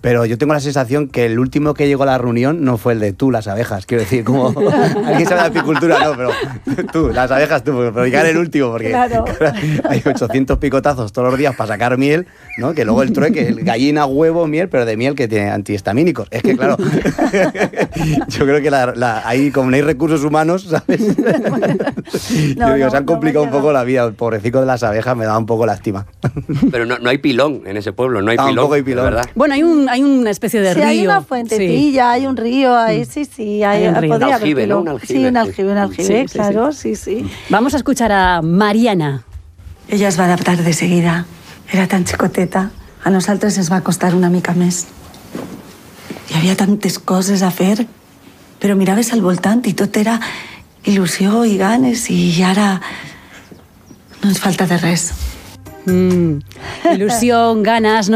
Pero yo tengo la sensación que el último que llegó a la reunión no fue el de tú, las abejas. Quiero decir, como alguien sabe de apicultura, no, pero tú, las abejas, tú, pero llegar el último, porque Claro. hay 800 picotazos todos los días para sacar miel, ¿no? Que luego el trueque, el gallina, huevo, miel, pero de miel que tiene antihistamínicos. Es que, claro, yo creo que ahí, como no hay recursos humanos, ¿sabes? Yo digo, se han complicado un poco la vida. El pobrecito de las abejas me da un poco lástima. Pero no hay pilón en ese pueblo, no hay pilón. Tampoco hay pilón. de verdad. Bueno, hay una especie de Sí, río. hay una fuentecilla, hay un río, ahí sí, Hay un río. podría Un haber aljibe, pilón. ¿no? Un aljibe, Sí, un sí. aljibe, Sí, claro, sí. Vamos a escuchar a Mariana. Ella es va adaptar de seguida. Era tan xicoteta. A nosaltres ens va costar una mica més. Hi havia tantes coses a fer, però miraves al voltant i tot era il·lusió i ganes i ara no ens falta de res. Ilusión, ganas...